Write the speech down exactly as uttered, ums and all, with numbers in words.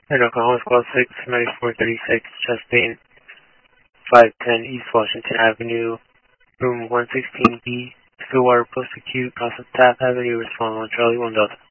And Oklahoma Squad six, ninety-four thirty-six, Chastain, five ten East Washington Avenue, room one sixteen B, Stillwater Post Acute, cross of Taft Avenue, respond on Charlie one Delta.